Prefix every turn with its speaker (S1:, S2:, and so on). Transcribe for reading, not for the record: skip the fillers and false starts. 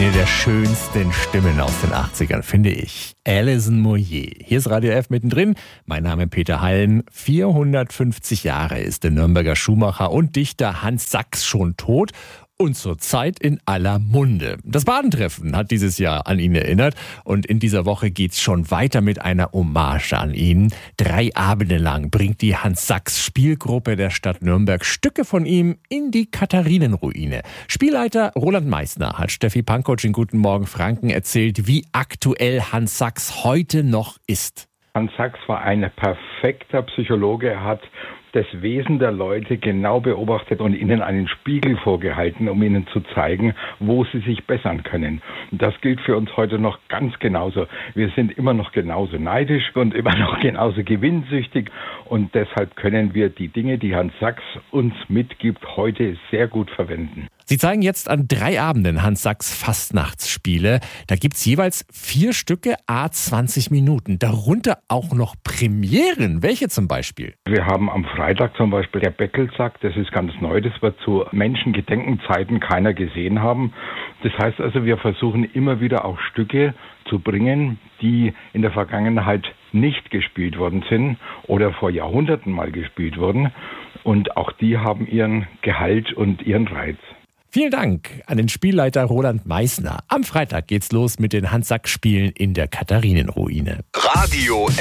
S1: eine der schönsten Stimmen aus den 80ern, finde ich. Alison Moyet. Hier ist Radio F mittendrin. Mein Name ist Peter Hallen. 450 Jahre ist der Nürnberger Schuhmacher und Dichter Hans Sachs schon tot und zurzeit in aller Munde. Das Badentreffen hat dieses Jahr an ihn erinnert und in dieser Woche geht's schon weiter mit einer Hommage an ihn. 3 Abende lang bringt die Hans Sachs Spielgruppe der Stadt Nürnberg Stücke von ihm in die Katharinenruine. Spielleiter Roland Meissner hat Steffi Pankow in Guten Morgen Franken erzählt, wie aktuell Hans Sachs heute noch ist.
S2: Hans Sachs war ein perfekter Psychologe. Er hat das Wesen der Leute genau beobachtet und ihnen einen Spiegel vorgehalten, um ihnen zu zeigen, wo sie sich bessern können. Und das gilt für uns heute noch ganz genauso. Wir sind immer noch genauso neidisch und immer noch genauso gewinnsüchtig. Und deshalb können wir die Dinge, die Hans Sachs uns mitgibt, heute sehr gut verwenden.
S1: Sie zeigen jetzt an 3 Abenden Hans Sachs Fastnachtsspiele. Da gibt's jeweils 4 Stücke, à 20 Minuten. Darunter auch noch Premieren. Welche zum Beispiel?
S2: Wir haben am Freitag zum Beispiel der Beckelsack. Das ist ganz neu. Das wird zu Menschengedenkenzeiten keiner gesehen haben. Das heißt also, wir versuchen immer wieder auch Stücke zu bringen, die in der Vergangenheit nicht gespielt worden sind oder vor Jahrhunderten mal gespielt wurden. Und auch die haben ihren Gehalt und ihren Reiz.
S1: Vielen Dank an den Spielleiter Roland Meissner. Am Freitag geht's los mit den Hans-Sachs-Spielen in der Katharinenruine.
S3: Radio